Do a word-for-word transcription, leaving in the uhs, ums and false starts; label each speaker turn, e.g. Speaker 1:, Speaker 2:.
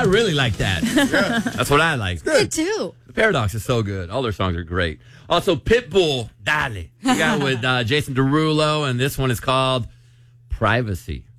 Speaker 1: really like that. Yeah. That's what I like.
Speaker 2: Good too.
Speaker 1: The Paradox is so good. All their songs are great. Also, Pitbull, Dale. We got it with uh, Jason Derulo, and this one is called Privacy.